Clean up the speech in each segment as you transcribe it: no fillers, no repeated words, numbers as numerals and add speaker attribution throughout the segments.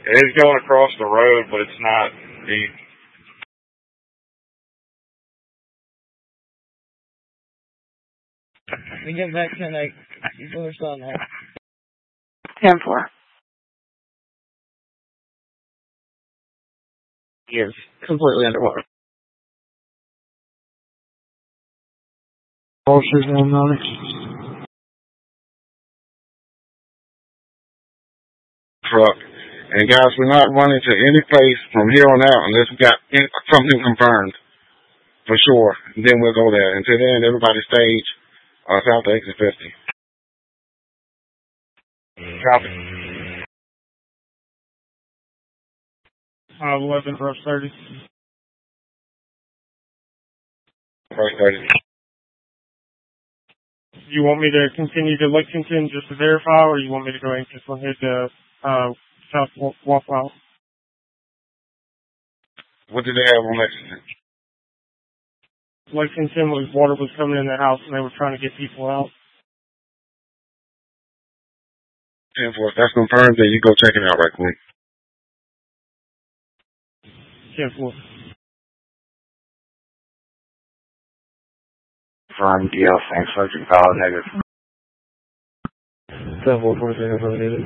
Speaker 1: It's going across the road, but it's not deep.
Speaker 2: We get back 10-8. People are still there.
Speaker 3: 10-4.
Speaker 4: He is completely underwater.
Speaker 5: Officers on it.
Speaker 1: Truck. And guys, we're not running to any place from here on out unless we got something confirmed. For sure. And then we'll go there. Until then, everybody stage south of exit 50. Copy.
Speaker 2: 11, brush 30.
Speaker 1: Brush 30.
Speaker 2: You want me to continue to Lexington just to verify, or you want me to go ahead and just head to South Waffle House?
Speaker 1: What did they have on Lexington?
Speaker 2: Lexington water was coming in the house and they were trying to get people out.
Speaker 1: 10-4. That's confirmed. Then you go check it out right quick.
Speaker 2: 10-4.
Speaker 6: Confirmed. DL, thanks. Subject valid negative.
Speaker 5: 10-4, 46, affirmative.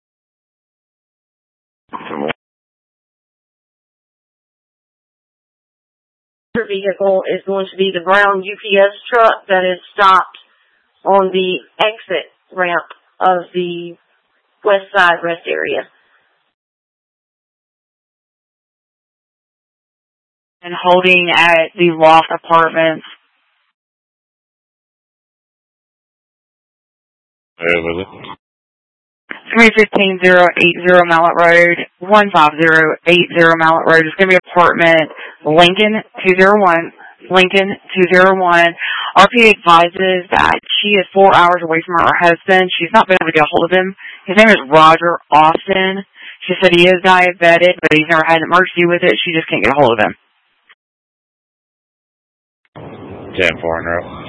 Speaker 3: Your vehicle is going to be the brown UPS truck that is stopped on the exit ramp of the West Side rest area.
Speaker 7: And holding at the Loft Apartments.
Speaker 1: Hey, was it?
Speaker 7: 315080 Mallet Road, 15080 Mallet Road. It's going to be apartment Lincoln 201. Lincoln 201. RPA advises that she is 4 hours away from her husband. She's not been able to get a hold of him. His name is Roger Austin. She said he is diabetic, but he's never had an emergency with it. She just can't get a hold of him.
Speaker 1: 10-4 in row.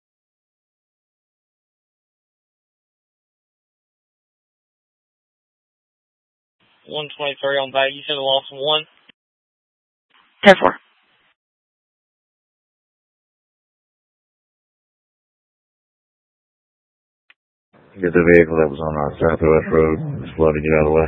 Speaker 4: $123 on that. You said I lost 1?
Speaker 7: 10-4.
Speaker 6: Get the vehicle that was on our Southwest Road. Just let it get out of the way.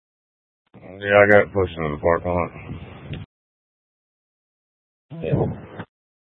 Speaker 1: Yeah, I got pushed into the parking lot.
Speaker 5: Yeah.